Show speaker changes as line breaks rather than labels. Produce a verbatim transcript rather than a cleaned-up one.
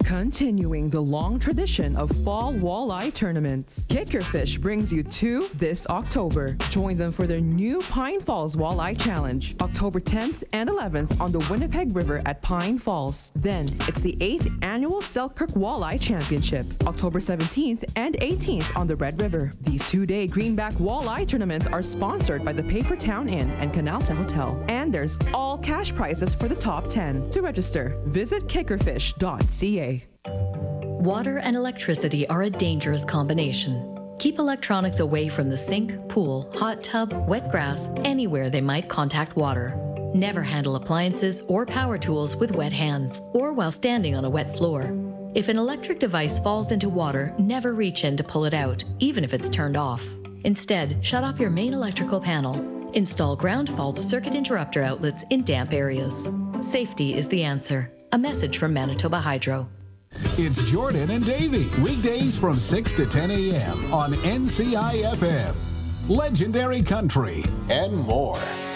Continuing the long tradition of fall walleye tournaments, Kick Your Fish brings you two this October. Join them for their new Pine Falls Walleye Challenge, October tenth and eleventh on the Winnipeg River at Pine Falls. Then, it's the eighth Annual Selkirk Walleye Championship, October seventeenth and eighteenth on the Red River. These two-day greenback walleye tournaments are sponsored by the Paper Town Inn and Canalta Hotel. And there's all cash prizes for the top ten. To register, visit kickerfish dot c a.
Water and electricity are a dangerous combination. Keep electronics away from the sink, pool, hot tub, wet grass, anywhere they might contact water. Never handle appliances or power tools with wet hands or while standing on a wet floor. If an electric device falls into water, never reach in to pull it out, even if it's turned off. Instead, shut off your main electrical panel. Install ground fault circuit interrupter outlets in damp areas. Safety is the answer. A message from Manitoba Hydro.
It's Jordan and Davey, weekdays from six to ten a m on N C I F M. Legendary Country and more.